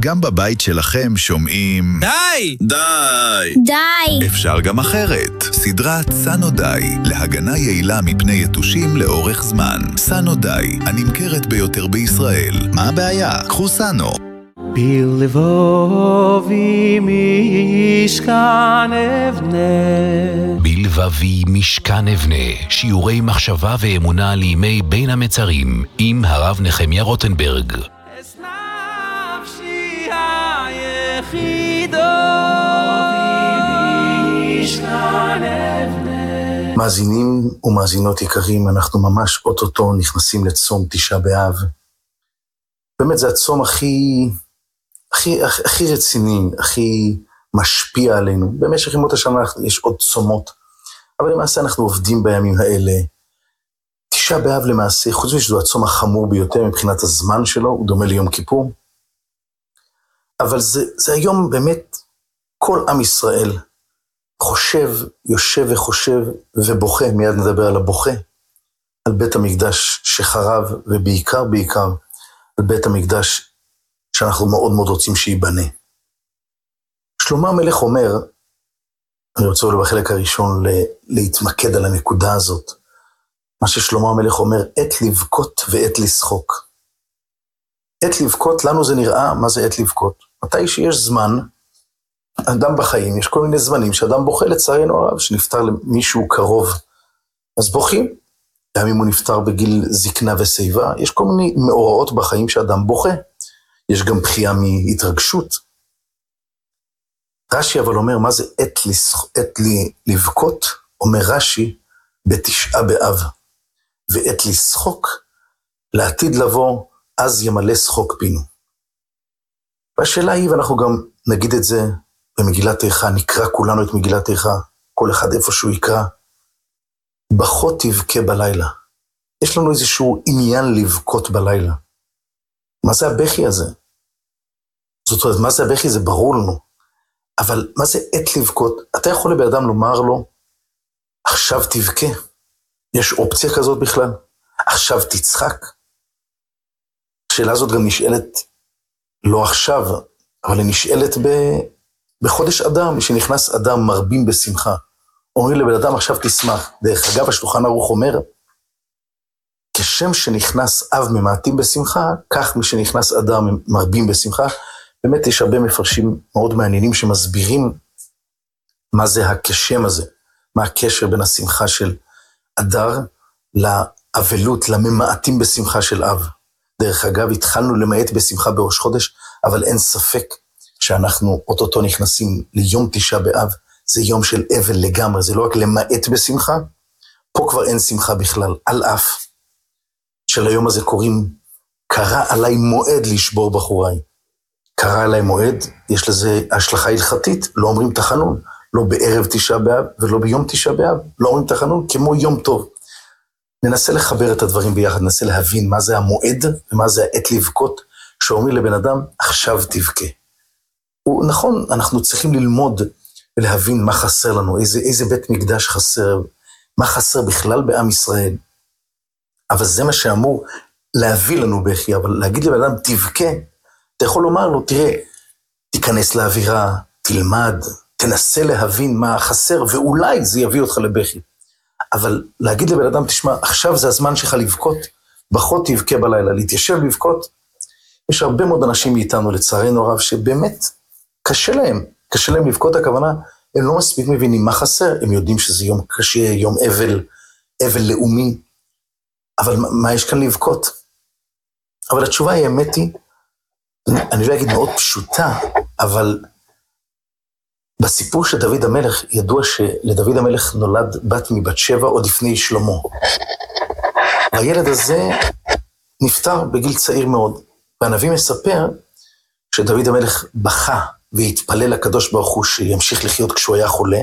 גם בבית שלכם שומעים... די! די! די! אפשר גם אחרת. סדרת סנו די, להגנה יעילה מפני יתושים לאורך זמן. סנו די, הנמכרת ביותר בישראל. מה הבעיה? קחו סנו. בלבבי משכן אבנה. בלבבי משכן אבנה, שיעורי מחשבה ואמונה לימי בין המצרים, עם הרב נחמיה רוטנברג. נפשי היחידו משכן אבנה. מאזינים ומאזינות יקרים, אנחנו ממש אוטוטו נכנסים לצום תשעה באב. באמת זה הצום הכי רציני, הכי משפיע עלינו. במשך ימות השנה יש עוד צומות, אבל למעשה אנחנו עובדים בימים האלה. תשעה באב למעשה, חוץ משזו הצום החמור ביותר מבחינת הזמן שלו, הוא דומה ליום כיפור, אבל זה היום באמת כל עם ישראל חושב, יושב וחושב ובוכה, מיד נדבר על הבוכה, על בית המקדש שחרב, ובעיקר על בית המקדש שאנחנו מאוד מאוד רוצים שיבנה. שלמה המלך אומר, אני רוצה אולי בחלק הראשון להתמקד על הנקודה הזאת, מה ששלמה המלך אומר, עת לבכות ועת לשחוק. עת לבכות, לנו זה נראה, מה זה עת לבכות? מתי שיש זמן, אדם בחיים, יש כל מיני זמנים שאדם בוכה לצערנו הרב, שנפטר למישהו קרוב, אז בוכים. גם אם הוא נפטר בגיל זקנה ושיבה, יש כל מיני מאורעות בחיים שאדם בוכה. יש גם בחייה מהתרגשות. רש"י אבל אומר, מה זה עת לבכות? אומר רש"י, בתשעה באב. ועת לשחוק, לעתיד לבוא, אז ימלא שחוק פינו. והשאלה היא, ואנחנו גם נגיד את זה במגילת איכה, נקרא כולנו את מגילת איכה, כל אחד איפה שהוא יקרא, בכות תבכה בלילה. יש לנו איזשהו עניין לבכות בלילה. מה זה הבכי הזה? זאת אומרת, מה זה הבכי? זה ברור לנו. אבל מה זה עת לבכות? אתה יכול לבן אדם לומר לו, עכשיו תבכה. יש אופציה כזאת בכלל? עכשיו תצחק. השאלה הזאת גם נשאלת, לא עכשיו, אבל היא נשאלת בחודש אדם, כשנכנס אדם מרבים בשמחה. אומרים לבן אדם, עכשיו תשמח. דרך אגב, השולחן ערוך אומר, כשם שנכנס אב ממעטים בשמחה, כך משנכנס אדם מרבים בשמחה. באמת יש הרבה מפרשים מאוד מעניינים שמסבירים מה זה הכשם הזה, מה הקשר בין השמחה של אדר לאבלות, לממעטים בשמחה של אב. דרך אגב, התחלנו למעט בשמחה בראש חודש, אבל אין ספק שאנחנו אוטוטו נכנסים ליום תשעה באב, זה יום של אבל לגמרי, זה לא רק למעט בשמחה, פה כבר אין שמחה בכלל, על אף של היום הזה קוראים, קרא עליי מועד לשבור בחוריי. קרא עליי מועד, יש לזה השלכה הלכתית, לא אומרים תחנון, לא בערב תשעה באב ולא ביום תשעה באב, לא אומרים תחנון כמו יום טוב. ננסה לחבר את הדברים ביחד, ננסה להבין מה זה המועד ומה זה העת לבכות, שאומרים לבן אדם, עכשיו תבכה. נכון, אנחנו צריכים ללמוד ולהבין מה חסר לנו, איזה בית מקדש חסר, מה חסר בכלל בעם ישראל. אבל זה מה שאמור להביא לנו בכי, אבל להגיד לבן אדם, תבכה, אתה יכול לומר לו, תראה, תיכנס לאווירה, תלמד, תנסה להבין מה חסר, ואולי זה יביא אותך לבכי. אבל להגיד לבן אדם, תשמע, עכשיו זה הזמן שלך לבכות, בכות תבכה בלילה, להתיישב לבכות. יש הרבה מאוד אנשים מאיתנו, לצערנו הרב, שבאמת קשה להם לבכות, הכוונה, הם לא מספיק מבינים מה חסר, הם יודעים שזה יום קשה, יום אבל לאומי, אבל מה יש כאן לבכות? אבל התשובה היא, האמת היא, אני לא אגיד מאוד פשוטה, אבל בסיפור של דוד המלך, ידוע שלדוד המלך נולד בת מבת שבע עוד לפני שלמה. והילד הזה נפטר בגיל צעיר מאוד, והנביא מספר שדוד המלך בכה והתפלל לקדוש ברוך הוא שימשיך לחיות כשהוא היה חולה,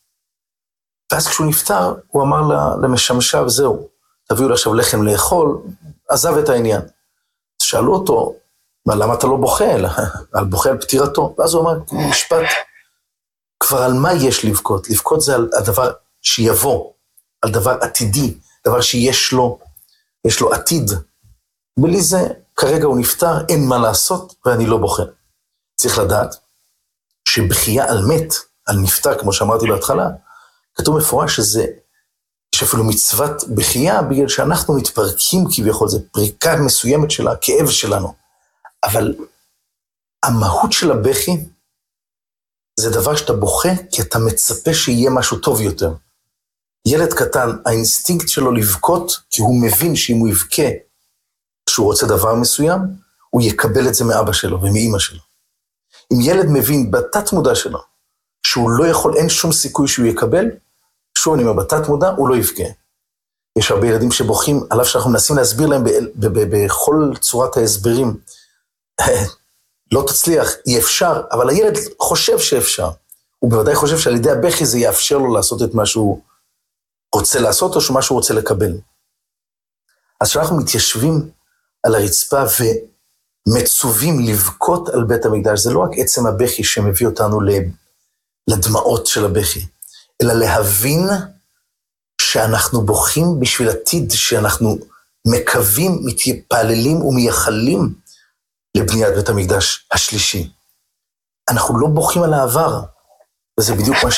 ואז כשהוא נפטר, הוא אמר למשמשיו, זהו, תביאו לו עכשיו לחם לאכול, עזב את העניין. שאלו אותו, למה אתה לא בוכה? בוכה על פטירתו. ואז הוא אמר, משפט, כבר על מה יש לבכות? לבכות זה על הדבר שיבוא, על דבר עתידי, דבר שיש לו עתיד. בלי זה, כרגע הוא נפטר, אין מה לעשות, ואני לא בוכה. צריך לדעת שבכייה על מת, על נפטר, כמו שאמרתי בהתחלה, כתוב מפורש שזה, יש אפילו מצוות בכייה, בגלל שאנחנו מתפרקים כביכול, זה פריקה מסוימת של הכאב שלנו. אבל המהות של הבכי, זה דבר שאתה בוכה, כי אתה מצפה שיהיה משהו טוב יותר. ילד קטן, האינסטינקט שלו לבכות, כי הוא מבין שאם הוא יבכה, כשהוא רוצה דבר מסוים, הוא יקבל את זה מאבא שלו ומאמא שלו. אם ילד מבין בתת מודע שלו, שהוא לא יכול, אין שום סיכוי שהוא יקבל, שוב אני אומר, בתת מודע, הוא לא יבכה. יש הרבה ילדים שבוכים, עליו שאנחנו מנסים להסביר להם בכל צורת ההסברים. לא תצליח, אי אפשר, אבל הילד חושב שאפשר. הוא בוודאי חושב שעל ידי הבכי זה יאפשר לו לעשות את מה שהוא רוצה לעשות, או שמה שהוא רוצה לקבל. אז כשאנחנו מתיישבים על הרצפה ומצווים לבכות על בית המקדש, זה לא רק עצם הבכי שמביא אותנו לדמעות של הבכי, אלא להבין שאנחנו בוכים בשביל עתיד, שאנחנו מקווים, מתפעלים ומייחלים לבניית בית המקדש השלישי. אנחנו לא בוכים על העבר, וזה בדיוק מה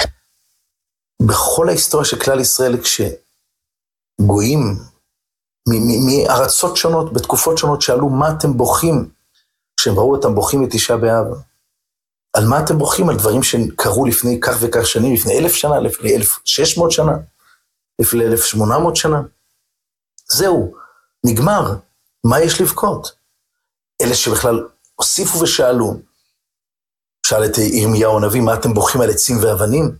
בכל ההיסטוריה של כלל ישראל, כשגויים מארצות שונות, בתקופות שונות, שאלו מה אתם בוכים, כשהם ראו אותם בוכים בתשעה באב. על מה אתם בוכים? על דברים שקרו לפני כך וכך שנים, לפני 1,000 שנה, לפני 1,600 שנה, לפני 1,800 שנה. זהו, נגמר. מה יש לבכות? אלה שבכלל הוסיפו ושאלו, שאל את ירמיהו הנביא, מה אתם בוכים על עצים ואבנים?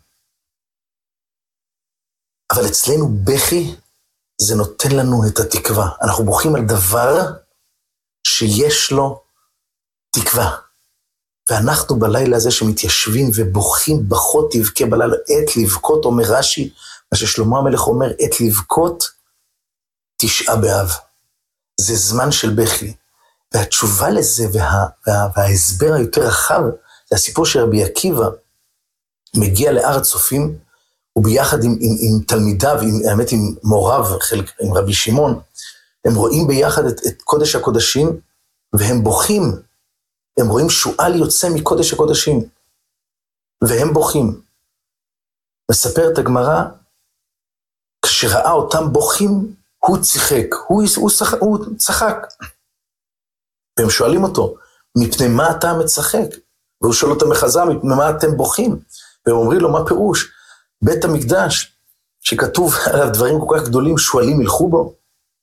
אבל אצלנו בכי, זה נותן לנו את התקווה. אנחנו בוכים על דבר שיש לו תקווה. ואנחנו בלילה הזה שמתיישבים ובוכים, בכות תבכה בלילה, עת לבכות, אומר רש"י, מה ששלמה המלך אומר, עת לבכות, תשעה באב. זה זמן של בכי. והתשובה לזה וההסבר היותר רחב, זה הסיפור שרבי עקיבא מגיע להר הצופים, וביחד עם תלמידיו, האמת עם מוריו, עם רבי שמעון, הם רואים ביחד את קודש הקודשים, והם בוכים, הם רואים שועל יוצא מקודש הקודשים, והם בוכים. מספרת הגמרא, כשראה אותם בוכים, הוא צחק, הוא צחק. והם שואלים אותו, מפני מה אתה מצחק? והוא שואל אותם מחז"ל, מפני מה אתם בוכים? והם אומרים לו, מה פירוש? בית המקדש, שכתוב עליו דברים כל כך גדולים, שואלים ילכו בו.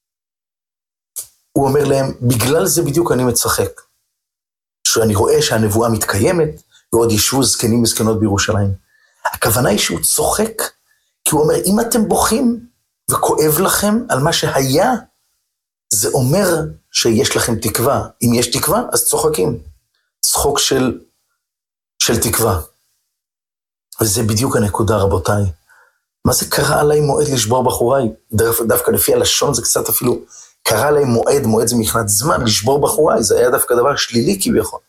הוא אומר להם, בגלל זה בדיוק אני מצחק. שאני רואה שהנבואה מתקיימת, ועוד ישבו זקנים וזקנות בירושלים. הכוונה היא שהוא צוחק, כי הוא אומר, אם אתם בוכים וכואב לכם על מה שהיה, זה אומר שיש לכם תקווה. אם יש תקווה, אז צוחקים. צחוק של תקווה. וזה בדיוק הנקודה, רבותיי. מה זה קרה עליי מועד לשבור בחוריי? דווקא לפי הלשון זה קצת אפילו, קרה עליי מועד זה מבחינת זמן, לשבור בחוריי, זה היה דווקא דבר שלילי כביכול.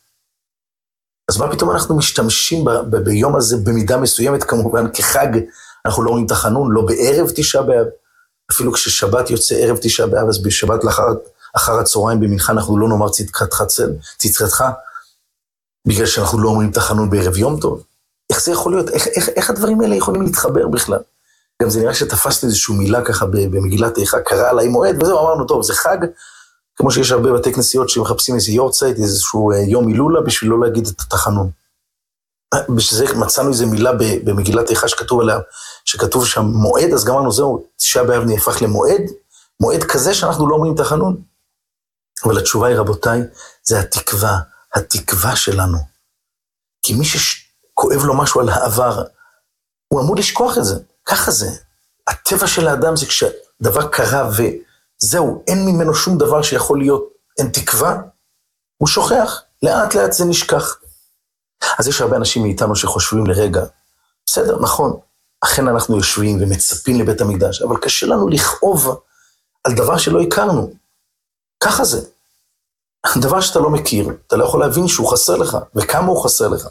אז מה פתאום אנחנו משתמשים ביום הזה במידה מסוימת, כמובן כחג, אנחנו לא רואים את החנון, לא בערב תשעה באב, אפילו כששבת יוצא ערב תשעה באב, אז בשבת אחר הצהריים במנחה אנחנו לא נאמר צדקתך, בגלל שאנחנו לא אומרים את החנון בערב יום טוב. איך זה יכול להיות? איך הדברים האלה יכולים להתחבר בכלל? גם זה נראה שתפסתי איזושהי מילה ככה במגילת איכה, קרא עליי מועד, וזהו, אמרנו, טוב, זה חג, כמו שיש הרבה בתי כנסיות שמחפשים איזה יורצייט, איזשהו יום הילולה, בשביל לא להגיד את התחנון. בשביל זה מצאנו איזו מילה במגילת איכה שכתוב שם מועד, אז גם אמרנו, זהו, תשעה באב נהפך למועד, מועד כזה שאנחנו לא אומרים תחנון. אבל התשובה היא, רבותיי, זה התקווה שלנו. כי מי שכואב לו משהו על העבר, הוא אמור לשכוח את זה. ככה זה. הטבע של האדם זה כשדבר קרה וזהו, אין ממנו שום דבר שיכול להיות, אין תקווה, הוא שוכח. לאט לאט זה נשכח. אז יש הרבה אנשים מאיתנו שחושבים לרגע, בסדר, נכון, אכן אנחנו יושבים ומצפים לבית המקדש, אבל קשה לנו לכאוב על דבר שלא הכרנו. ככה זה. דבר שאתה לא מכיר, אתה לא יכול להבין שהוא חסר לך, וכמה הוא חסר לך.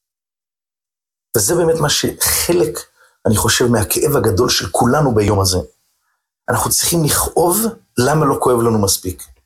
וזה באמת מה שחלק, אני חושב, מהכאב הגדול של כולנו ביום הזה. אנחנו צריכים לכאוב למה לא כואב לנו מספיק.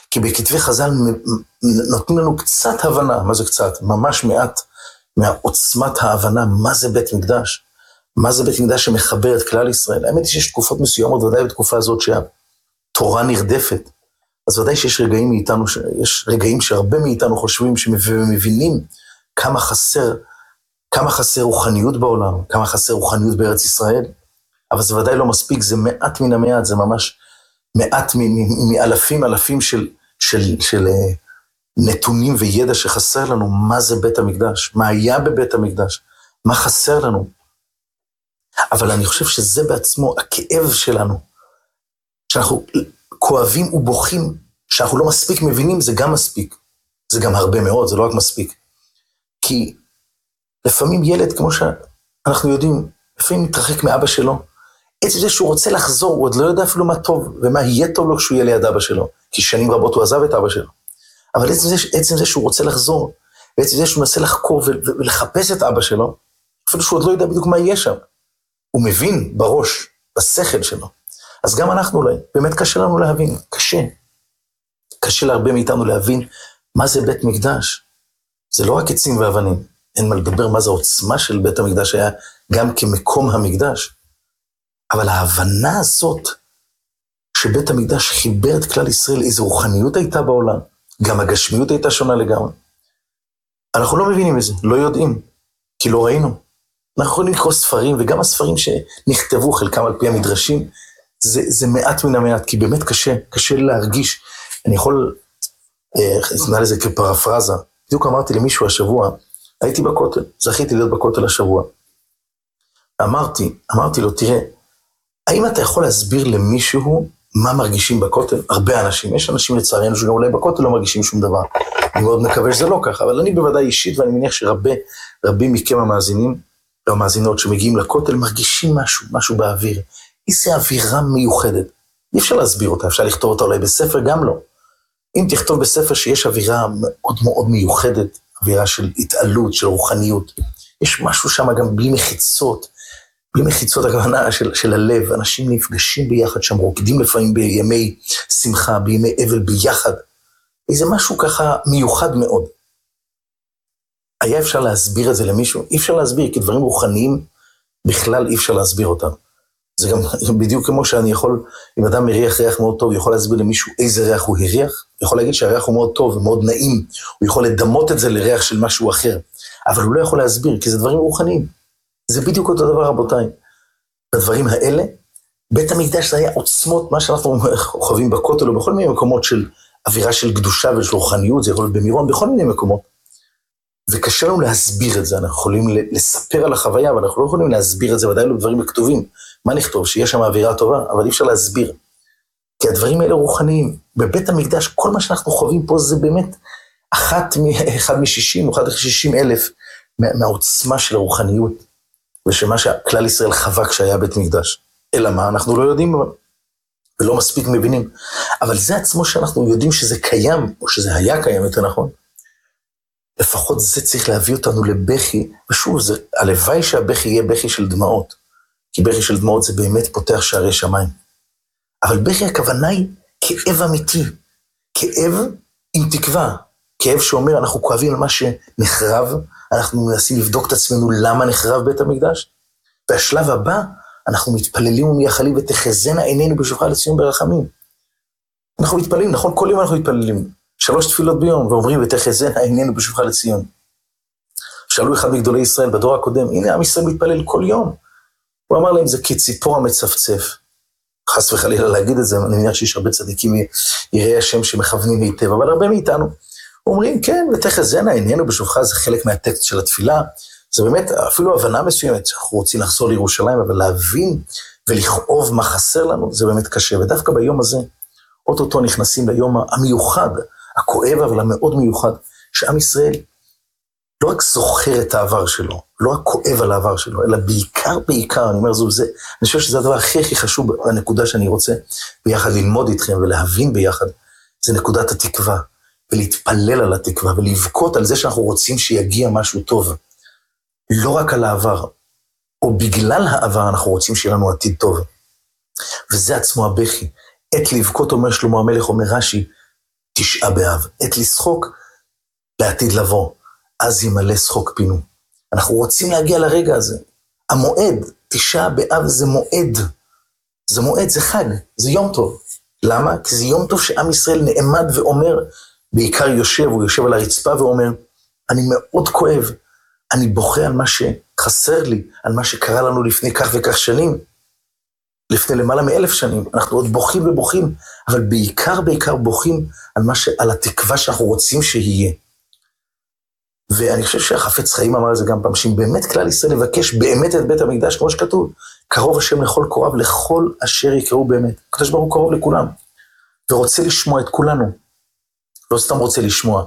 כי בכתבי חז"ל נותנים לנו קצת הבנה, מה זה קצת? ממש מעט מהעוצמת ההבנה, מה זה בית מקדש? מה זה בית מקדש שמחבר את כלל ישראל? האמת היא שיש תקופות מסוימות, ודאי בתקופה הזאת שהתורה נרדפת, אז ודאי שיש רגעים מאיתנו, יש רגעים שהרבה מאיתנו חושבים ומבינים כמה חסר רוחניות בעולם, כמה חסר רוחניות בארץ ישראל, אבל זה ודאי לא מספיק, זה מעט מן המעט, זה ממש מעט מאלפים של נתונים וידע שחסר לנו, מה זה בית המקדש, מה היה בבית המקדש, מה חסר לנו. אבל אני חושב שזה בעצמו הכאב שלנו, שאנחנו כואבים ובוכים, שאנחנו לא מספיק מבינים, זה גם מספיק. זה גם הרבה מאוד, זה לא רק מספיק. כי לפעמים ילד, כמו שאנחנו יודעים, לפעמים מתרחק מאבא שלו, עצם זה שהוא רוצה לחזור, הוא עוד לא יודע אפילו מה טוב, ומה יהיה טוב לו כשהוא יהיה ליד אבא שלו, כי שנים רבות הוא עזב את אבא שלו. אבל עצם זה שהוא רוצה לחזור, ועצם זה שהוא מנסה לחקור ולחפש את אבא שלו, אפילו שהוא עוד לא יודע בדיוק מה יהיה שם. הוא מבין בראש, בשכל שלו. אז גם אנחנו אולי, באמת קשה לנו להבין, קשה להרבה מאיתנו להבין מה זה בית מקדש. זה לא רק עצים ואבנים, אין מה לדבר מה זה העוצמה של בית המקדש, היה גם כמקום המקדש. אבל ההבנה הזאת, שבית המקדש חיבר את כלל ישראל, איזו רוחניות הייתה בעולם, גם הגשמיות הייתה שונה לגמרי. אנחנו לא מבינים את זה, לא יודעים, כי לא ראינו. אנחנו יכולים לקרוא ספרים, וגם הספרים שנכתבו, חלקם על פי המדרשים, זה מעט מן המעט, כי באמת קשה להרגיש. אני יכול, נראה לזה כפרפרזה, בדיוק אמרתי למישהו השבוע, הייתי בכותל, זכיתי להיות בכותל השבוע. אמרתי לו, תראה, האם אתה יכול להסביר למישהו מה מרגישים בכותל? הרבה אנשים, יש אנשים לצערנו שגם אולי בכותל לא מרגישים שום דבר. אני מאוד מקווה שזה לא ככה, אבל אני בוודאי אישית, ואני מניח שרבים מכם המאזינים, והמאזינות שמגיעים לכותל, מרגישים משהו באוויר. איזו אווירה מיוחדת. אי אפשר להסביר אותה, אפשר לכתוב אותה אולי בספר, גם לא. אם תכתוב בספר שיש אווירה מאוד מאוד מיוחדת, אווירה של התעלות, של רוחניות, יש משהו שם גם בלי מחיצות הכוונה של הלב, אנשים נפגשים ביחד שם, רוקדים לפעמים בימי שמחה, בימי אבל ביחד, איזה משהו ככה מיוחד מאוד. היה אפשר להסביר את זה למישהו? אי אפשר להסביר, כי דברים רוחניים בכלל אי אפשר להסביר אותם. זה גם בדיוק כמו שאני יכול, אם אדם מריח ריח מאוד טוב, הוא יכול להסביר למישהו איזה ריח הוא הריח, הוא יכול להגיד שהריח הוא מאוד טוב ומאוד נעים, הוא יכול לדמות את זה לריח של משהו אחר, אבל הוא לא יכול להסביר, כי זה דברים רוחניים. זה בדיוק אותו דבר, רבותיי. בדברים האלה, בית המקדש זה היה עוצמות, מה שאנחנו חווים בכותל, או בכל מיני מקומות של אווירה של קדושה ושל רוחניות, זה יכול להיות במירון, בכל מיני מקומות. וקשה לנו להסביר את זה, אנחנו יכולים לספר על החוויה, אבל אנחנו לא יכולים להסביר את זה, ודאי לא דברים הכתובים. מה נכתוב? שיש שם אווירה טובה, אבל אי אפשר להסביר. כי הדברים האלה רוחניים. בבית המקדש, כל מה שאנחנו חווים פה זה באמת אחד מ-60 או 60 אלף מהעוצמה של הרוחניות, ושמה שכלל ישראל חווה כשהיה בית מקדש. אלא מה? אנחנו לא יודעים, ולא מספיק מבינים. אבל זה עצמו שאנחנו יודעים שזה קיים, או שזה היה קיים יותר נכון, לפחות זה צריך להביא אותנו לבכי, ושוב, הלוואי שהבכי יהיה בכי של דמעות, כי בכי של דמעות זה באמת פותח שערי שמיים. אבל בכי הכוונה היא כאב אמיתי, כאב עם תקווה, כאב שאומר אנחנו כואבים על מה שנחרב, אנחנו מנסים לבדוק את עצמנו למה נחרב בית המקדש, והשלב הבא אנחנו מתפללים ומייחלים ותחזינה עינינו בשובך לציון ברחמים. אנחנו מתפללים, נכון? כל יום אנחנו מתפללים, 3 תפילות ביום, ואומרים ותחזינה עינינו בשובך לציון. שאלו אחד מגדולי ישראל בדור הקודם, הנה עם ישראל מתפלל כל יום. הוא אמר להם, זה כציפור המצפצף. חס וחלילה להגיד את זה, אני מניח שיש הרבה צדיקים יראי השם שמכוונים היטב, אבל הרבה מאיתנו אומרים, כן, ותחזינה עינינו בשובך, זה חלק מהטקסט של התפילה, זה באמת אפילו הבנה מסוימת, אנחנו רוצים לחזור לירושלים, אבל להבין ולכאוב מה חסר לנו, זה באמת קשה, ודווקא ביום הזה, אוטוטו נכנסים ליום המיוחד, הכואב אבל המאוד מיוחד, שעם ישראל לא רק זוכר את העבר שלו, לא רק כואב על העבר שלו, אלא בעיקר, אני אומר אני חושב שזה הדבר הכי חשוב, הנקודה שאני רוצה ביחד ללמוד איתכם ולהבין ביחד, זה נקודת התקווה, ולהתפלל על התקווה, ולבכות על זה שאנחנו רוצים שיגיע משהו טוב, לא רק על העבר, או בגלל העבר אנחנו רוצים שיהיה לנו עתיד טוב, וזה עצמו הבכי, עת לבכות אומר שלמה המלך, אומר רש"י, תשעה באב, עת לשחוק לעתיד לבוא, אז ימלא שחוק פינו. אנחנו רוצים להגיע לרגע הזה. המועד, תשעה באב זה מועד. זה מועד, זה חג, זה יום טוב. למה? כי זה יום טוב שעם ישראל נעמד ואומר, בעיקר הוא יושב על הרצפה ואומר, אני מאוד כואב, אני בוכה על מה שחסר לי, על מה שקרה לנו לפני כך וכך שנים, לפני למעלה מ1,000 שנים. אנחנו עוד בוכים ובוכים, אבל בעיקר בוכים על התקווה שאנחנו רוצים שיהיה. ואני חושב שהחפץ חיים אמר את זה גם פעם, שאם באמת כלל ישראל לבקש באמת את בית המקדש, כמו שכתוב, קרוב השם לכל קוריו, לכל אשר יקראו באמת. הקדוש ברוך הוא קרוב לכולם, ורוצה לשמוע את כולנו. לא סתם רוצה לשמוע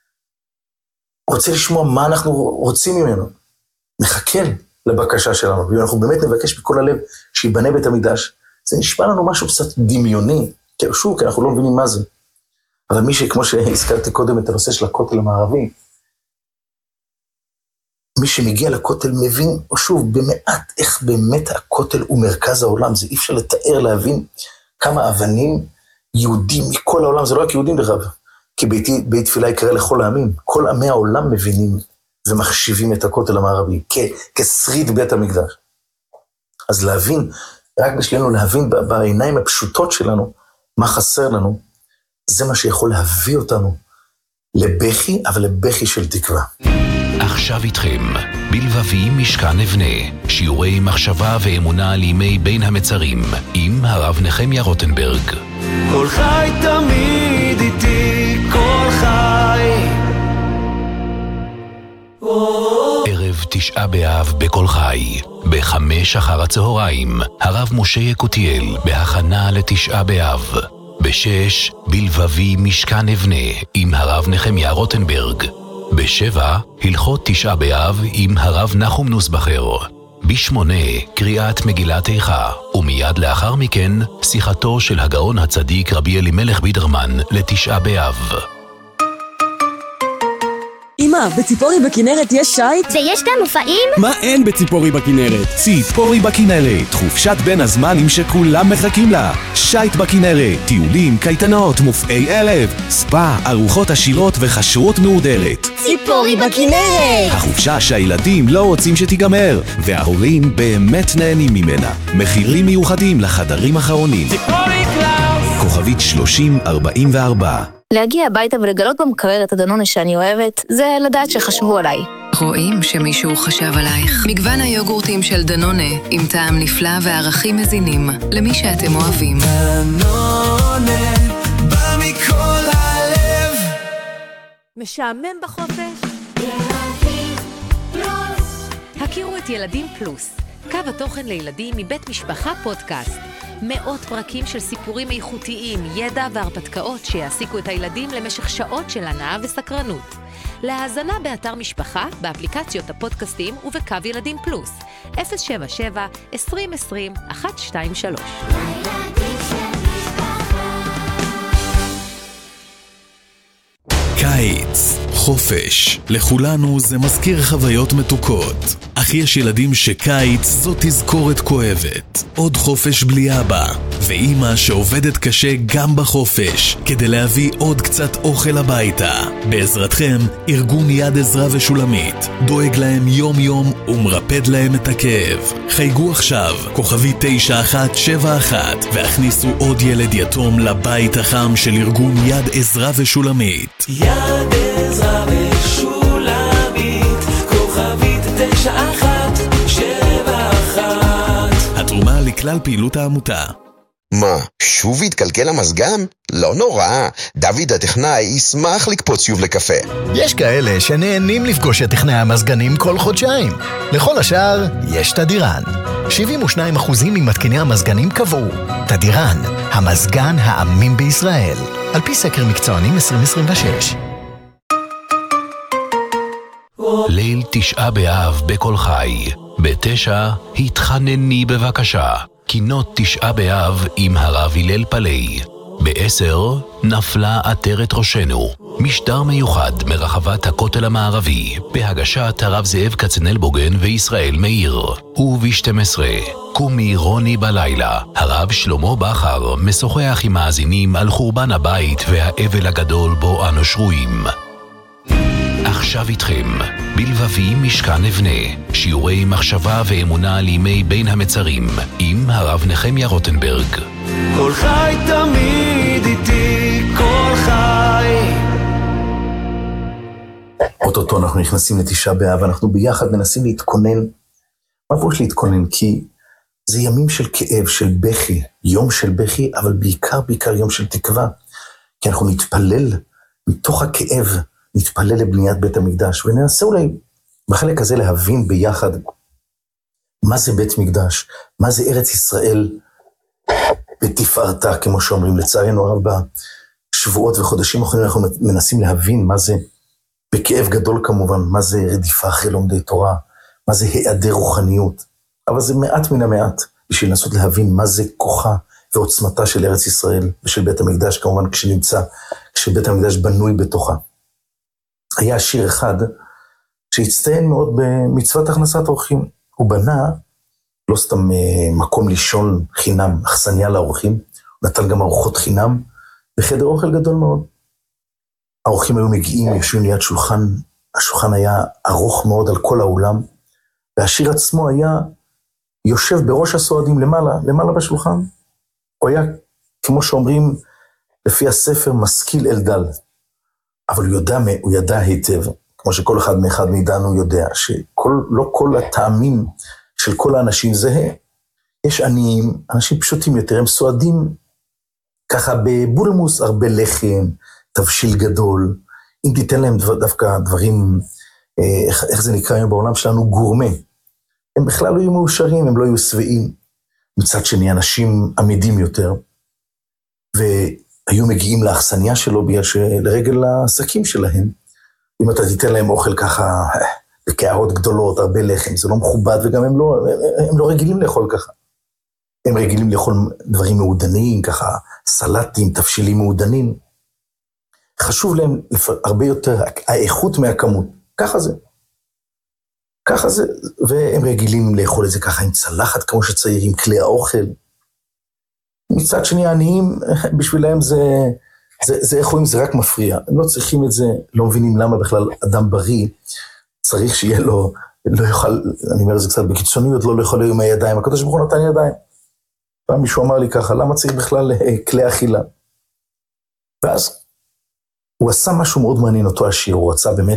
מה אנחנו רוצים ממנו. מחכה לבקשה שלנו, ואם אנחנו באמת נבקש בכל הלב שיבנה בית המקדש, זה נשמע לנו משהו קצת דמיוני, כי אנחנו לא מבינים מה זה. אבל מי שכמו שהזכרתי קודם את הנושא של הכותל המערבי, מי שמגיע לכותל מבין, או שוב, במעט איך באמת הכותל הוא מרכז העולם, זה אי אפשר לתאר להבין כמה אבנים יהודים מכל העולם, זה לא רק יהודים דרך אגב, כי בית תפילה יקרא לכל העמים, כל עמי העולם מבינים ומחשיבים את הכותל המערבי, כשריד בית המקדש. אז להבין, רק בשבילנו להבין בעיניים הפשוטות שלנו, מה חסר לנו, זה מה שיכול להביא אותנו לבכי, אבל לבכי של תקווה. עכשיו איתכם, בלבבי משכן אבנה, שיעורי מחשבה ואמונה על ימי בין המצרים, עם הרב נחמיה רוטנברג. כל חי תמיד איתי, כל חי. ערב תשעה באב בכל חי, 5 אחר הצהריים, הרב משה יקותיאל בהכנה לתשעה באב. 6 בלבבי משכן אבנה, עם הרב נחמיה רוטנברג. 7 הלכות תשעה באב עם הרב נחום נוסבכר. 8 קריאת מגילת איכה, ומיד לאחר מכן שיחתו של הגאון הצדיק רבי אלימלך בידרמן לתשעה באב. אמא, בציפורי בכנרת יש שייט? ויש גם מופעים? מה אין בציפורי בכנרת? ציפורי בכנרת, חופשת בין הזמנים שכולם מחכים לה. שייט בכנרת, טיולים, קייטנות, מופעי ערב, ספא, ארוחות עשירות וחשרות מהודרת. ציפורי בכנרת! החופשה שהילדים לא רוצים שתיגמר, וההורים באמת נהנים ממנה. מחירים מיוחדים לחדרים האחרונים. ציפורי קלאוס! כוכבית 3044. להגיע הביתה ולגלות במקרר את הדנונה שאני אוהבת, זה לדעת שחשבו עליי. רואים שמישהו חשב עלייך. מגוון היוגורטים של דנונה, עם טעם נפלא וערכים מזינים, למי שאתם אוהבים. דנונה, בא מכל הלב. משעמם בחופש? הכירו את ילדים פלוס, קו התוכן לילדים מבית משפחה פודקאסט. 100 פרקים של סיפורים איכותיים, ידע והרפתקאות שיעסיקו את הילדים למשך שעות של הנאה וסקרנות. להאזנה באתר משפחה, באפליקציות הפודקאסטים ובקו ילדים פלוס. 077-2020-123. קיץ, חופש, לכולנו זה מזכיר חוויות מתוקות. אך יש ילדים שקיץ זו תזכורת כואבת. עוד חופש בלי אבא, ואמא שעובדת קשה גם בחופש, כדי להביא עוד קצת אוכל הביתה. בעזרתכם, ארגון יד עזרא ושולמית דואג להם יום יום ומרפד להם את הכאב. חייגו עכשיו, כוכבי 9171, והכניסו עוד ילד יתום לבית החם של ארגון יד עזרא ושולמית. יד עזרא ושולמית, כוכבית 9171. התרומה לכלל פעילות העמותה. מה, שוב התקלקל המזגן? לא נורא, דוד הטכנאי ישמח לקפוץ שוב לקפה. יש כאלה שנהנים לפגוש את טכנאי המזגנים כל חודשיים. לכל השאר, יש תדירן. 72% ממתקיני המזגנים קבעו. תדירן, המזגן האמין בישראל. על פי סקר מקצוענים 2026. ליל תשעה באב בכל חי. 9 התחנני בבקשה. קינות תשעה באב עם הרב הלל פלאי. 10 נפלה עטרת ראשנו. משדר מיוחד מרחבת הכותל המערבי בהגשת הרב זאב כצנלבוגן וישראל מאיר. וב-12 קומי רוני בלילה. הרב שלמה בכר משוחח עם מאזינים על חורבן הבית והאבל הגדול בו אנו שרויים. עכשיו איתכם, בלבבי משכן אבנה, שיעורי מחשבה ואמונה לימי בין המצרים, עם הרב נחמיה רוטנברג. כל חי תמיד איתי, כל חי. אוטוטו אנחנו נכנסים לתשעה באב, אנחנו ביחד מנסים להתכונן. מה פירוש להתכונן? כי זה ימים של כאב, של בכי, יום של בכי, אבל בעיקר יום של תקווה. כי אנחנו נתפלל מתוך הכאב, נתפלל לבניית בית המקדש, וננסה אולי בחלק הזה להבין ביחד מה זה בית מקדש, מה זה ארץ ישראל בתפארתה, כמו שאומרים. לצערנו הרב, בשבועות וחודשים האחרונים אנחנו מנסים להבין מה זה, בכאב גדול כמובן, מה זה רדיפה אחרי לומדי תורה, מה זה היעדר רוחניות, אבל זה מעט מן המעט, בשביל לנסות להבין מה זה כוחה ועוצמתה של ארץ ישראל, ושל בית המקדש כמובן כשבית המקדש בנוי בתוכה. היה שיר אחד שהצטיין מאוד במצוות הכנסת אורחים. הוא בנה לא סתם מקום לישון חינם, אכסניה לאורחים, הוא נתן גם ארוחות חינם, בחדר אוכל גדול מאוד. האורחים היו מגיעים, יושבים ליד שולחן, השולחן היה ארוך מאוד על כל האולם, והשיר עצמו היה יושב בראש הסועדים למעלה בשולחן. הוא היה, כמו שאומרים, לפי הספר, משכיל אל דל. אבל הוא ידע היטב, כמו שכל אחד מאיתנו יודע, שלא כל הטעמים של כל האנשים זהה. יש עניים, אנשים פשוטים יותר, הם סועדים ככה בבולמוס, הרבה לחם, תבשיל גדול. אם תיתן להם דווקא דברים, איך זה נקרא היום בעולם שלנו, גורמה. הם בכלל לא יהיו מאושרים, הם לא יהיו שבעים. מצד שני, אנשים עמידים יותר, היו מגיעים לאכסניה שלו בגלל שלרגל העסקים שלהם, אם אתה תיתן להם אוכל ככה, בקערות גדולות, הרבה לחם, זה לא מכובד, וגם הם לא רגילים לאכול ככה. הם רגילים לאכול דברים מעודנים, ככה סלטים, תבשילים מעודנים. חשוב להם הרבה יותר האיכות מהכמות. ככה זה, והם רגילים לאכול את זה ככה עם צלחת, כמו שצריך, עם כלי האוכל. מצד שני, העניים, בשבילם זה איך רואים, זה רק מפריע. הם לא צריכים את זה, לא מבינים למה בכלל אדם בריא, צריך שיהיה לו, לא יוכל, אני אומר את זה קצת בקיצוניות, לא יכול להיות עם הידיים, הקדוש ברוך הוא נתן ידיים. פעם מישהו אמר לי ככה, למה צריך בכלל כלי אכילה? ואז הוא עשה משהו מאוד מעניין אותו השיר, הוא רצה באמת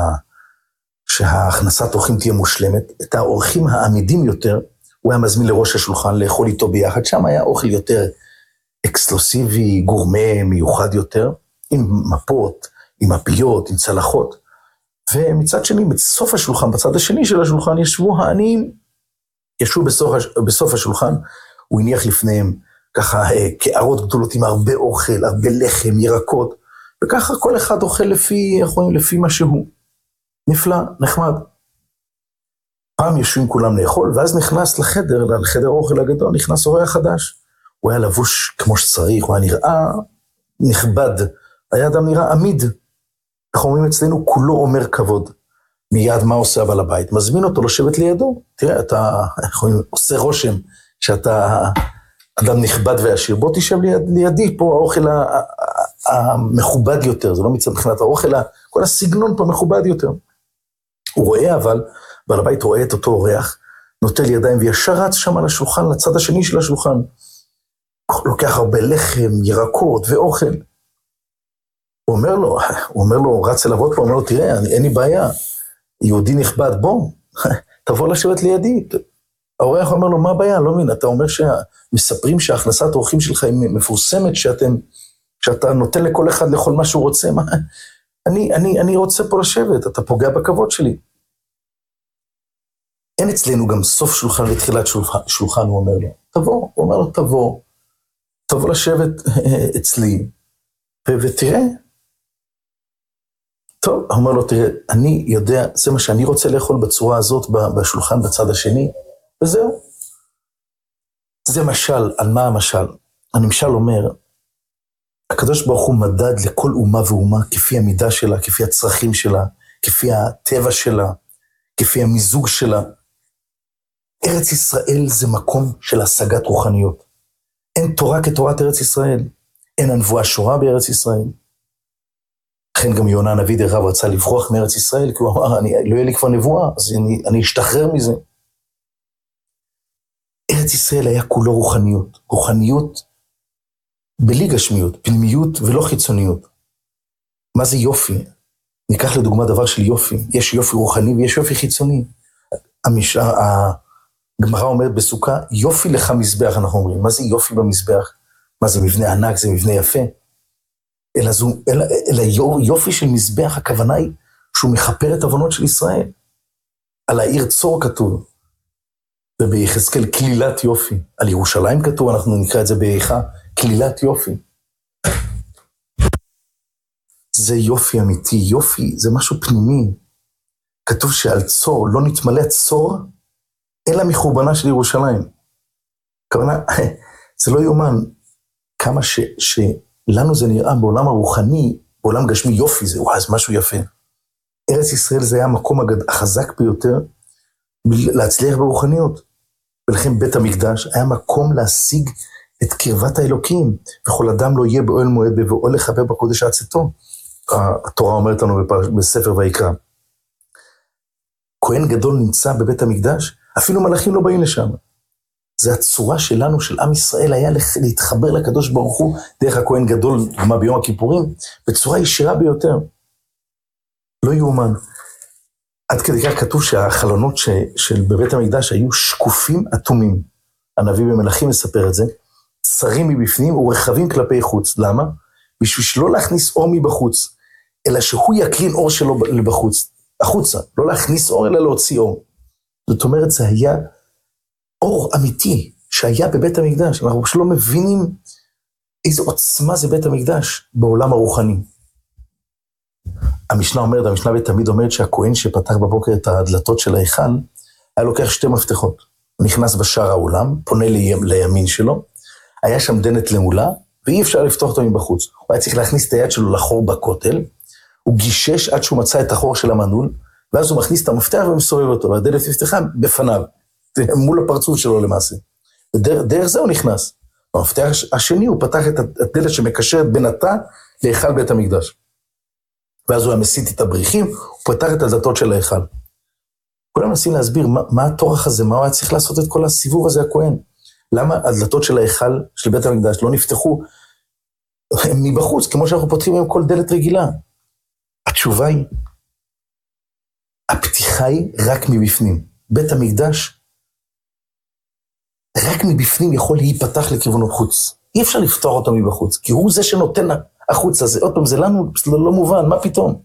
שההכנסת אורחים תהיה מושלמת, את האורחים העמידים יותר, הוא היה מזמין לראש השולחן לאכול איתו ביחד, שם היה אוכל יותר אקסקלוסיבי, גורמה, מיוחד יותר, עם מפות, עם מפיות, עם צלחות, ומצד שני, בסוף השולחן, בצד השני של השולחן, ישבו העניים, ישבו בסוף השולחן, הוא הניח לפניהם ככה קערות גדולות עם הרבה אוכל, הרבה לחם, ירקות, וככה כל אחד אוכל לפי מה שהוא. נפלא, נחמד. פעם יושבים כולם לאכול, ואז נכנס לחדר האוכל הגדול, נכנס אורח חדש. הוא היה לבוש כמו שצריך, הוא היה נראה נכבד, היה אדם נראה עמיד. אנחנו אומרים אצלנו, כולו אומר כבוד. מיד מה עושה הבעל הבית? מזמין אותו לשבת לידו. תראה, אתה עושה רושם שאתה אדם נכבד ועשיר. בוא תשב לידי, פה האוכל המכובד יותר, זה לא מצד מבחינת האוכל, כל הסגנון פה מכובד יותר. הוא רואה אבל, בעל הבית רואה את אותו אורח, נוטל ידיים וישר רץ שם על השולחן, לצד השני של השולחן. לוקח הרבה לחם, ירקות ואוכל. הוא אומר לו, רץ אליו עוד פה, הוא אומר לו, תראה, אין לי בעיה, יהודי נכבד, בוא, תבוא לשבת לידי. האורח אומר לו, מה הבעיה? לא מבין, אתה אומר שמספרים שההכנסת האורחים שלך היא מפורסמת, שאתה נותן לכל אחד לאכול מה שהוא רוצה, אני רוצה פה לשבת, אתה פוגע בכבוד שלי. אין אצלנו גם סוף שולחן ותחילת שולחן, הוא אומר לו, תבוא, הוא אומר לו, תבוא לשבת אצלי, ותראה. טוב, הוא אומר לו, תראה, אני יודע, זה מה שאני רוצה לאכול בצורה הזאת, בשולחן בצד השני, וזהו. זה משל, על מה המשל? הנמשל אומר, הקדוש ברוך הוא מדד לכל אומה ואומה, כפי המידה שלה, כפי הצרכים שלה, כפי הטבע שלה, כפי המיזוג שלה. ארץ ישראל זה מקום של השגת רוחניות. אין תורה כתורת ארץ ישראל. אין הנבואה שורה בארץ ישראל. לכן גם יונה הנביא דרך אגב רצה לברוח מארץ ישראל, כי הוא אמר, לא יהיה לי כבר נבואה, אז אני אשתחרר מזה. ארץ ישראל היה כולו רוחניות. רוחניות בלי גשמיות, פנימיות ולא חיצוניות. מה זה יופי? ניקח לדוגמה דבר של יופי. יש יופי רוחני ויש יופי חיצוני. הגמרא אומרת בסוכה, יופי לך מזבח, אנחנו אומרים. מה זה יופי במזבח? מה זה מבנה ענק, זה מבנה יפה? אלא יופי של מזבח, הכוונה היא שהוא מחפר את עוונות של ישראל. על העיר צור כתוב, וביחזקאל כלילת יופי. על ירושלים כתוב, אנחנו נקרא את זה באיכה, כלילת יופי. זה יופי אמיתי, יופי זה משהו פנימי. כתוב שעל צור לא נתמלא צור, אלא מחורבנה של ירושלים. הכוונה, זה לא יאומן, כמה שלנו זה נראה בעולם הרוחני, בעולם גשמי יופי, זה משהו יפה. ארץ ישראל זה היה המקום החזק ביותר, להצליח ברוחניות. ולכן בית המקדש היה מקום להשיג את קרבת האלוקים, וכל אדם לא יהיה באוהל מועד בבואו לחבר בקודש עד צאתו. התורה אומרת לנו בספר ויקרא. כהן גדול נמצא בבית המקדש, אפילו מלאכים לא באים לשם. זה הצורה שלנו, של עם ישראל, היה להתחבר לקדוש ברוך הוא, דרך הכהן גדול, כמו ביום הכיפורים, בצורה ישירה ביותר. לא יאומן. עד כדי כך כתוב שהחלונות של בבית המקדש היו שקופים אטומים. הנביא במלאכים מספר את זה, צרים מבפנים ורחבים כלפי חוץ. למה? בשביל שלא להכניס אור מבחוץ, אלא שהוא יקרין אור שלו לבחוץ, החוצה. לא להכניס אור, אלא להוציא אור. זאת אומרת, זה היה אור אמיתי שהיה בבית המקדש. אנחנו לא מבינים איזו עוצמה זה בית המקדש בעולם הרוחני. המשנה אומרת, המשנה תמיד אומרת שהכהן שפתח בבוקר את הדלתות של ההיכל, היה לוקח שתי מפתחות. הוא נכנס בשער האולם, פונה לימין שלו, היה שם דלת למולה, ואי אפשר לפתוח אותו מבחוץ. הוא היה צריך להכניס את היד שלו לחור בכותל, הוא גישש עד שהוא מצא את החור של המנעול, ואז הוא מכניס את המפתח ומסובב אותו, והדלת נפתחה בפניו, מול הפרצוף שלו למעשה. ודרך זה הוא נכנס. במפתח השני הוא פתח את הדלת שמקשרת בין התא להיכל בית המקדש. ואז הוא היה מסית את הבריחים, הוא פתח את הדלתות של ההיכל. כולם מנסים להסביר מה התורך הזה, מה הוא היה צריך לעשות את כל הסיבוב הזה הכהן. למה הדלתות של ההיכל, של בית המקדש, לא נפתחו מבחוץ, כמו שאנחנו פותחים עם כל דלת רגילה? התשובה היא, הפתיחה היא רק מבפנים. בית המקדש, רק מבפנים יכול להיפתח לכיוונות חוץ. אי אפשר לפתוח אותו מבחוץ, כי הוא זה שנותן החוץ הזה. עוד פעם, זה לנו לא מובן, מה פתאום?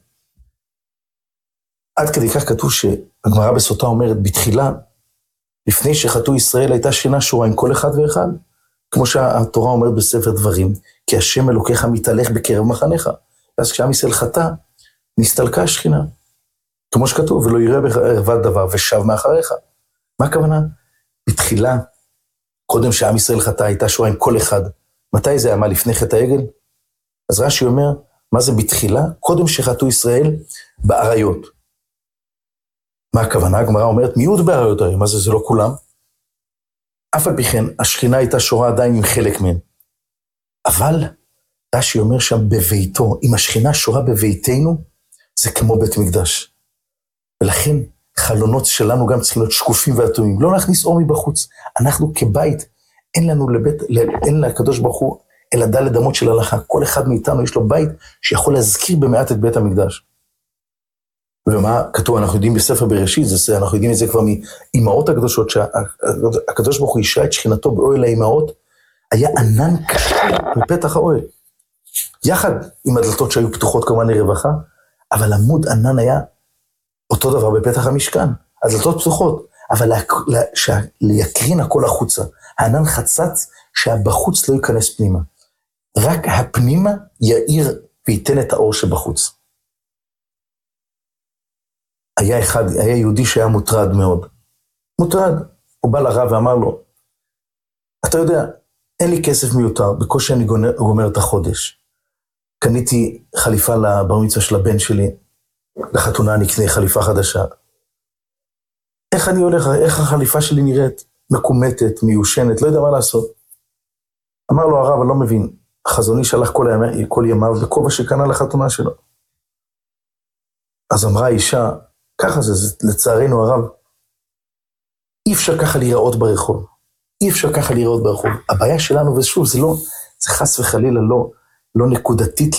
עד כדי כך כתוב שהגמרא בסוטה אומרת, בתחילה, לפני שחטאו ישראל, הייתה שינה שורה עם כל אחד ואחד, כמו שהתורה אומרת בספר דברים, כי השם אלוקיך מתהלך בקרב מחניך. אז כשעם ישראל חטא, נסתלקה השכינה. כמו שכתוב, ולא יראה בערבת דבר, ושב מאחריך. מה הכוונה? בתחילה, קודם שעם ישראל חטא, הייתה שורה עם כל אחד. מתי זה היה? מה, לפני חטא העגל? אז רש"י אומר, מה זה בתחילה? קודם שחטאו ישראל באריות. מה הכוונה? הגמרא אומרת, מיעוט באריות הרי, מה זה? זה לא כולם. אף על פי כן, השכינה הייתה שורה עדיין עם חלק מהם. אבל, רש"י אומר שם בביתו, אם השכינה שורה בביתנו, זה כמו בית מקדש. ולכן, חלונות שלנו גם צריכים להיות שקופים ואטומים. לא להכניס אור מבחוץ. אנחנו כבית, אין לקדוש ברוך הוא, אלא דלת אמות של הלכה. כל אחד מאיתנו יש לו בית שיכול להזכיר במעט את בית המקדש. ומה כתוב, אנחנו יודעים בספר בראשית, אנחנו יודעים את זה כבר מאימהות הקדושות, שהקדוש ברוך הוא אישרה את שכינתו באוהל האימהות, היה ענן קשה בפתח האוהל. יחד עם הדלתות שהיו פתוחות כמובן לרווחה, אבל עמוד ענן היה אותו דבר בפתח המשכן. הדלתות פתוחות, אבל להקרין הכל החוצה. הענן חצץ שהבחוץ לא ייכנס פנימה. רק הפנימה יאיר וייתן את האור שבחוץ. היה יהודי שהיה מוטרד מאוד. מוטרד. הוא בא לרב ואמר לו, אתה יודע, אין לי כסף מיותר, בקושי אני גומר את החודש. קניתי חליפה לבר מצווה של הבן שלי, לחתונה אני אקנה חליפה חדשה. איך אני הולך, איך החליפה שלי נראית? מקומטת, מיושנת, לא יודע מה לעשות. אמר לו הרב, אני לא מבין, החזוני שלח כל ימיו בכובע שקנה לחתונה שלו. אז אמרה האישה, ככה זה לצערנו הרב, אי אפשר ככה להיראות ברחוב. אי אפשר ככה להיראות ברחוב. הבעיה שלנו, ושוב, זה חס וחלילה לא נקודתית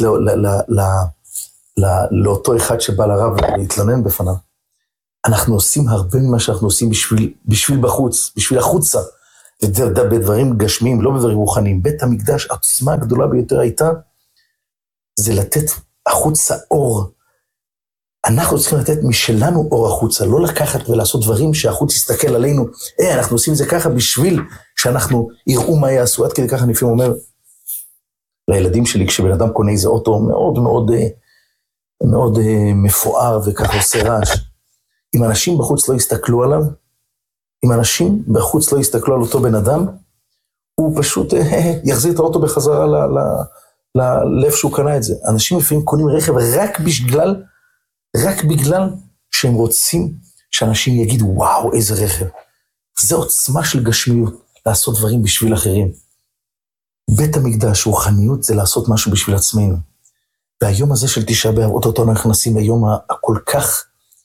לאותו אחד שבא לרב להתלונן בפניו. אנחנו עושים הרבה ממה שאנחנו עושים בשביל בחוץ, בשביל החוצה, בדברים גשמיים, לא בדברים רוחניים. בית המקדש, העוצמה הגדולה ביותר הייתה, זה לתת החוצה אור. אנחנו צריכים לתת משלנו אור החוצה, לא לקחת ולעשות דברים שהחוץ יסתכל עלינו, אנחנו עושים זה ככה בשביל שאנחנו יראו מה יעשו. עד כדי ככה אני לפעמים אומר לילדים שלי, כשבן אדם קונה איזה אוטו מאוד מאוד מאוד מפואר וככה עושה רעש, אם אנשים בחוץ לא יסתכלו עליו, אם אנשים בחוץ לא יסתכלו על אותו בן אדם, הוא פשוט יחזיר את האוטו בחזרה ללב שהוא קנה את זה. אנשים לפעמים קונים רכב רק בגלל שהם רוצים שאנשים יגידו, וואו, איזה רכב. זה עוצמה של גשמיות, לעשות דברים בשביל אחרים. בית המקדש, רוחניות, זה לעשות משהו בשביל עצמנו. והיום הזה של תשעה באב, אותו אנחנו נכנסים ליום הכל כך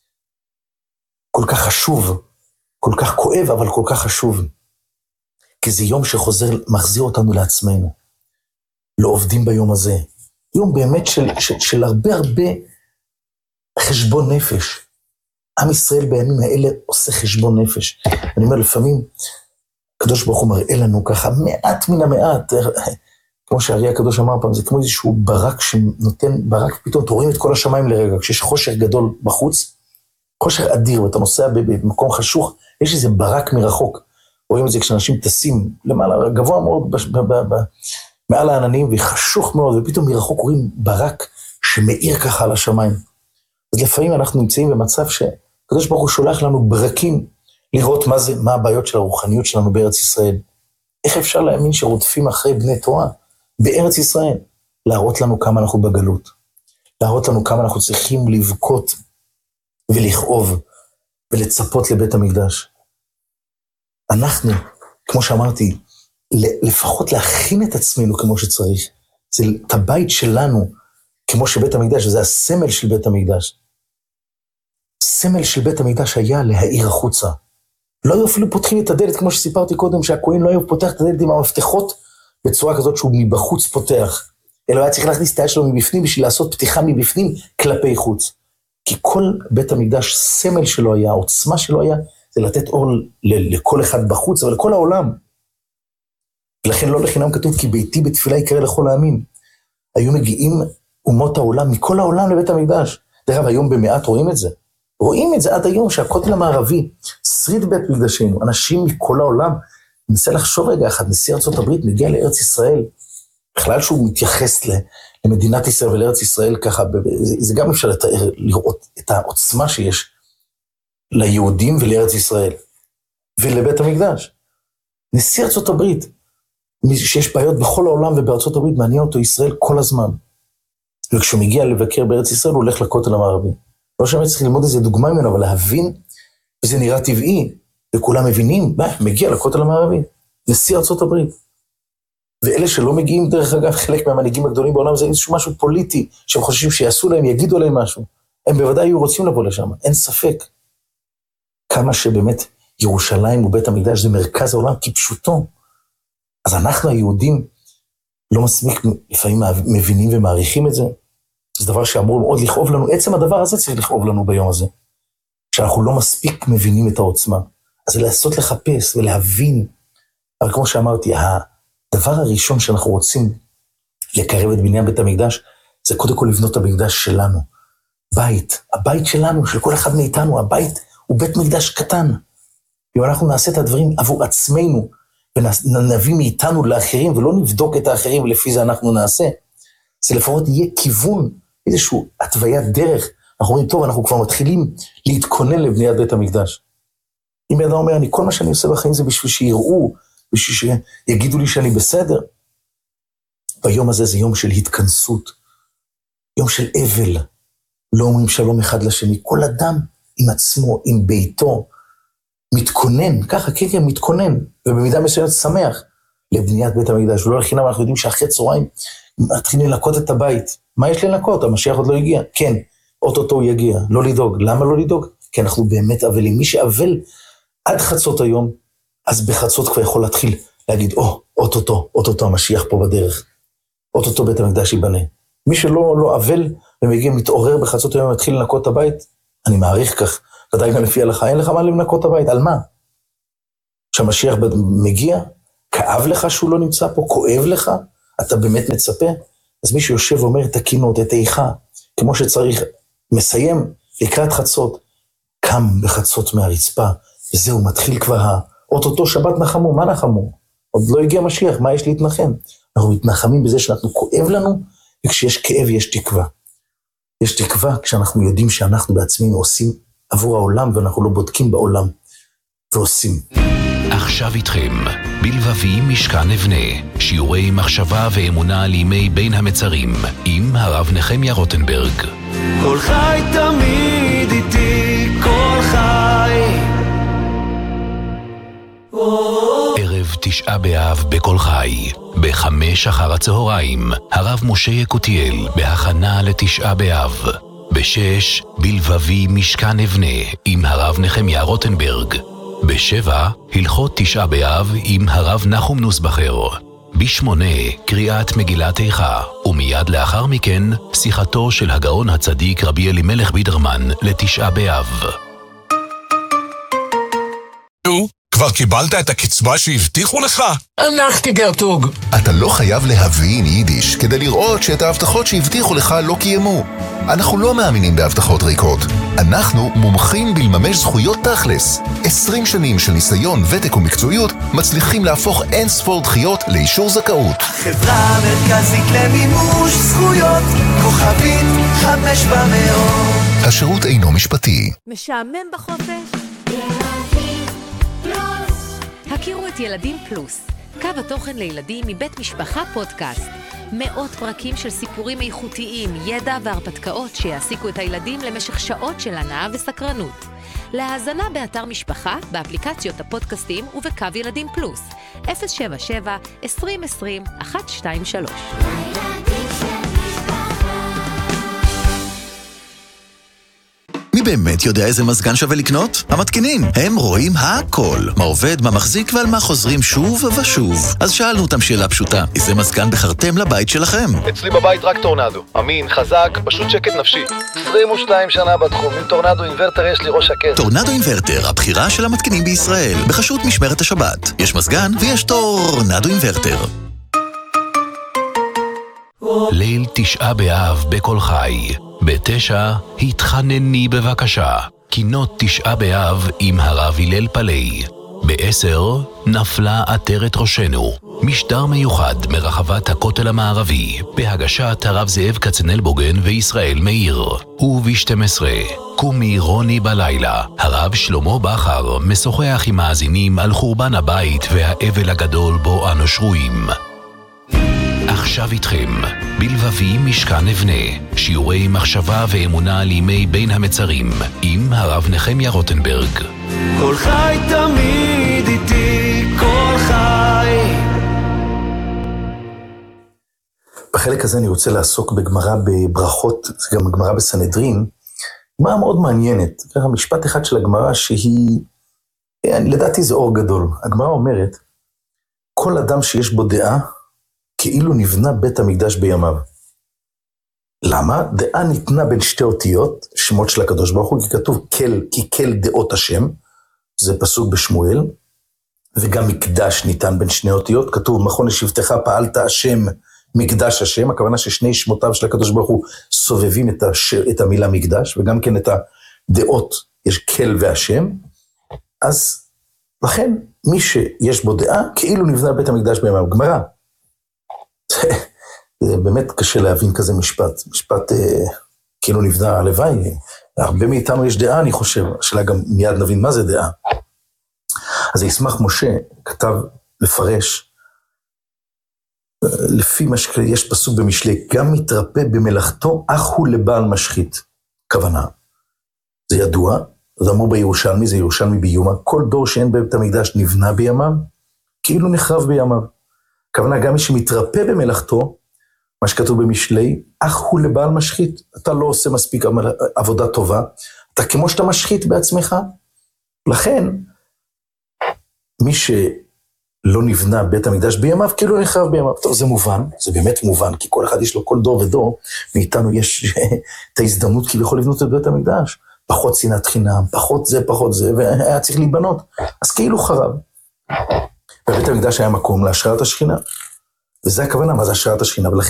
חשוב, כל כך כואב, אבל כל כך חשוב. כי זה יום מחזיר אותנו לעצמנו. לא עובדים ביום הזה. יום באמת של הרבה חשבון נפש. עם ישראל בימים האלה עושה חשבון נפש. אני אומר, לפעמים, הקדוש ברוך הוא מראה לנו ככה, מעט מן המעט, כמו שהארי הקדוש אמר פעם, זה כמו איזשהו ברק שנותן, ברק פתאום, תורים את כל השמיים לרגע, כשיש חושך גדול בחוץ, חושך אדיר, ואתה נוסע במקום חשוך, יש איזה ברק מרחוק. רואים את זה כשאנשים טסים למעלה, גבוה מאוד, מעל העננים, וחשוך מאוד, ופתאום מרחוק רואים ברק שמאיר ככה על השמיים. אז לפעמים אנחנו נמצאים במצב שהקדוש ברוך הוא שולח לנו ברקים, לראות מה הבעיות של הרוחניות שלנו בארץ ישראל. איך אפשר להאמין שרודפים אחרי בני תורה בארץ ישראל? להראות לנו כמה אנחנו בגלות. להראות לנו כמה אנחנו צריכים לבכות ולכאוב ולצפות לבית המקדש. אנחנו, כמו שאמרתי, לפחות להכין את עצמנו כמו שצריך. זה את הבית שלנו, כמו שבית המקדש, זה הסמל של בית המקדש. סמל של בית המקדש היה להאיר החוצה. לא היו אפילו פותחים את הדלת, כמו שסיפרתי קודם, שהכהן לא היו פותח את הדלת עם המפתחות, בצורה כזאת שהוא מבחוץ פותח. אלא היה צריך להכניס את היד שלו מבפנים, בשביל לעשות פתיחה מבפנים כלפי חוץ. כי כל בית המקדש, סמל שלו היה, העוצמה שלו היה, זה לתת אור לכל אחד בחוץ, אבל לכל העולם. ולכן לא לחינם כתוב, כי ביתי בתפילה יקרא לכל העמים. היו מגיעים אומות העולם, מכל העולם לבית המקדש. דרך היום במעט רואים את זה. רואים את זה עד היום שהכותל המערבי, שריד בית מקדשנו, אנשים מכל העולם, ננסה לחשוב רגע אחד, נשיא ארצות הברית מגיע לארץ ישראל, בכלל שהוא מתייחס למדינת ישראל ולארץ ישראל ככה, זה גם אפשר לתאר, לראות את העוצמה שיש ליהודים ולארץ ישראל, ולבית המקדש. נשיא ארצות הברית, שיש בעיות בכל העולם ובארצות הברית, מעניין אותו ישראל כל הזמן. וכשהוא מגיע לבקר בארץ ישראל, הוא הולך לכותל המערבי. לא שאני צריך ללמוד איזה דוגמה ממנו, אבל להבין, וזה נראה טבעי, וכולם מבינים, מגיע לכותל המערבי, נשיא ארצות הברית. ואלה שלא מגיעים, דרך אגב, חלק מהמנהיגים הגדולים בעולם, זה איזשהו משהו פוליטי, שהם חושבים שיעשו להם, יגידו להם משהו. הם בוודאי היו רוצים לבוא לשם, אין ספק. כמה שבאמת ירושלים ובית המקדש זה מרכז העולם כפשוטו. אז אנחנו היהודים לא מספיק לפעמים מבינים ומעריכים את זה. זה דבר שאמור מאוד לכאוב לנו, עצם הדבר הזה צריך לכאוב לנו ביום הזה, שאנחנו לא מספיק מבינים את העוצמה. אז זה לעשות לחפש ולהבין, אבל כמו שאמרתי, הדבר הראשון שאנחנו רוצים לקרב את בניין בית המקדש, זה קודם כל לבנות את המקדש שלנו. בית, הבית שלנו, של כל אחד מאיתנו, הבית הוא בית מקדש קטן. אם אנחנו נעשה את הדברים עבור עצמנו, ונביא מאיתנו לאחרים, ולא נבדוק את האחרים, ולפי זה אנחנו נעשה, זה לפחות יהיה כיוון, איזשהו התוויית דרך. אנחנו אומרים, טוב, אנחנו כבר מתחילים להתכונן לבניית בית המקדש. אם אדם אומר, כל מה שאני עושה בחיים זה בשביל שיראו, בשביל שיגידו לי שאני בסדר. ביום הזה זה יום של התכנסות, יום של אבל. לא אומרים שלום אחד לשני, כל אדם עם עצמו, עם ביתו, מתכונן, ככה, כן, מתכונן, ובמידה מסוימת שמח לבניית בית המקדש, ולא לחינם אנחנו יודעים שאחרי צהריים מתחילים לנקות את הבית. מה יש לנקות? המשיח עוד לא הגיע. כן, אוטוטו הוא יגיע, לא לדאוג. למה לא לדאוג? כי אנחנו באמת אבלים. מי שאבל עד חצות היום, אז בחצות כבר יכול להתחיל להגיד, אוטוטו המשיח פה בדרך. אוטוטו בית המקדש ייבנה. מי שלא אבל ומגיע מתעורר בחצות היום ומתחיל לנקות את הבית, אני מעריך כך, ודאי גם לפי הלכה, אין לך מה לנקות את הבית, על מה? כשהמשיח מגיע, כאב לך שהוא לא נמצא פה, כואב לך, אתה באמת מצפה, אז מי שיושב ואומר את הקינות, את האיכה, כמו שצריך, מסיים לקראת חצות, קם בחצות מהרצפה, וזהו, מתחיל כבר, אוטוטו שבת נחמו, מה נחמו? עוד לא הגיע משיח, מה יש להתנחם? אנחנו מתנחמים בזה שאנחנו כואב לנו, וכשיש כאב יש תקווה. יש תקווה כשאנחנו יודעים שאנחנו בעצמנו עושים עבור העולם, ואנחנו לא בודקים בעולם, ועושים. עכשיו איתכם, בלבבי משכן אבנה, שיעורי מחשבה ואמונה לימי בין המצרים, עם הרב נחמיה רוטנברג. כל חי תמיד איתי, כל חי. ערב תשעה באב בכל חי, ב5 אחר הצהריים, הרב משה יקותיאל, בהכנה לתשעה באב. ב6, בלבבי משכן אבנה, עם הרב נחמיה רוטנברג. ב7, הלכות תשעה באב עם הרב נחום נוסבכר. ב8, קריאת מגילת איכה, ומיד לאחר מכן, שיחתו של הגאון הצדיק רבי אלימלך בידרמן לתשעה באב. נו, כבר קיבלת את הקצבה שהבטיחו לך? הלכתי גרטוג. אתה לא חייב להבין יידיש כדי לראות שאת ההבטחות שהבטיחו לך לא קיימו. אנחנו לא מאמינים בהבטחות ריקות. אנחנו מומחים בלממש זכויות תכלס. 20 שנים של ניסיון, ותק ומקצועיות מצליחים להפוך אין ספור דחיות לאישור זכאות. חברה מרכזית למימוש זכויות, כוכבית 500. השירות אינו משפטי. משעמם בחופש? הכירו את ילדים פלוס, קו התוכן לילדים מבית משפחה פודקאסט. מאות פרקים של סיפורים איכותיים, ידע והרפתקאות שיעסיקו את הילדים למשך שעות של הנאה וסקרנות. להאזנה באתר משפחה, באפליקציות הפודקאסטים ובקו ילדים פלוס, 077-2020-123. מי באמת יודע איזה מזגן שווה לקנות? המתקינים. הם רואים הכל. מה עובד, מה מחזיק ועל מה חוזרים שוב ושוב. אז שאלנו אותם שאלה פשוטה. איזה מזגן בחרתם לבית שלכם? אצלי בבית רק טורנדו. אמין, חזק, פשוט שקט נפשי. 22 שנה בתחום. עם טורנדו אינברטר יש לי ראש שקט. טורנדו אינברטר, הבחירה של המתקינים בישראל. בחסות משמרת השבת. יש מזגן ויש טורנדו אינברטר. ליל תשעה באב בכל חי. ב9, התחנני בבקשה. קינות תשעה באב עם הרב הלל פלאי. ב10, נפלה עטרת ראשנו. משדר מיוחד מרחבת הכותל המערבי, בהגשת הרב זאב כצנלבוגן וישראל מאיר. וב12, קומי רוני בלילה. הרב שלמה בכר משוחח עם מאזינים על חורבן הבית והאבל הגדול בו אנו שרויים. עכשיו איתכם, בלבבי משכן אבנה, שיעורי מחשבה ואמונה לימי בין המצרים, עם הרב נחמיה רוטנברג. כל חי תמיד איתי, כל חי. בחלק הזה אני רוצה לעסוק בגמרא בברכות, זה גם גמרא בסנהדרין, גמרא מאוד מעניינת, ככה משפט אחד של הגמרא שהיא, לדעתי זה אור גדול. הגמרא אומרת, כל אדם שיש בו דעה, כאילו נבנה בית המקדש בימיו. למה? דעה ניתנה בין שתי אותיות, שמות של הקדוש ברוך הוא, כי כתוב כי כל דעות השם, זה פסוק בשמואל, וגם מקדש ניתן בין שני אותיות, כתוב מכון לשבטך פעלת השם, מקדש השם, הכוונה ששני שמותיו של הקדוש ברוך הוא סובבים את המילה מקדש, וגם כן את הדעות, יש כל והשם, אז לכן מי שיש בו דעה, כאילו נבנה בית המקדש בימיו. גמרא. זה באמת קשה להבין כזה משפט כאילו נבנה הלוואי, הרבה מאיתנו יש דעה אני חושב, השאלה גם מיד נבין מה זה דעה. אז ישמח משה כתב לפרש, לפי מה שיש פסוק במשלי, גם מתרפא במלאכתו אך הוא לבעל משחית, כוונה. זה ידוע אז אמרו בירושלמי, זה ירושלמי ביומא, כל דור שאין בית המקדש נבנה בימיו, כאילו נחרב בימיו. הכוונה, גם מי שמתרפא במלאכתו, מה שכתוב במשלי, אך הוא לבעל משחית. אתה לא עושה מספיק עבודה טובה, אתה כמו שאתה משחית בעצמך. לכן, מי שלא נבנה בית המקדש בימיו, כאילו נחרב בימיו. טוב, זה מובן, זה באמת מובן, כי כל אחד יש לו, כל דור ודור, מאיתנו יש את ההזדמנות כביכול לבנות את בית המקדש. פחות שנאת חינם, פחות זה, והיה צריך להיבנות. אז כאילו חרב. בבית המקדש היה מקום להשראת השכינה. וזה הכוונה, מה זה השראת השכינה? ולכן